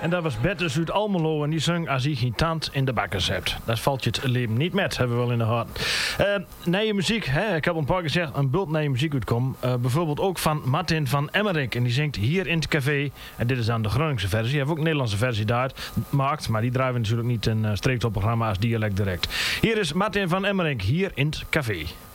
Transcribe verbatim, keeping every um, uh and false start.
En dat was Bertus uit Almelo en die zong Als je geen tand in de bakkers hebt. Dat valt je het leven niet met, hebben we wel in de hand. Uh, nieuwe muziek, hè? Ik heb al een paar keer gezegd, een bult nieuwe muziek uitkomt. Uh, bijvoorbeeld ook van Martin van Emmerik. En die zingt hier in het café. En dit is dan de Groningse versie. Je hebt ook een Nederlandse versie daar gemaakt. Maar die draaien we natuurlijk niet in uh, streektopprogramma als dialect direct. Hier is Martin van Emmerik, hier in het café.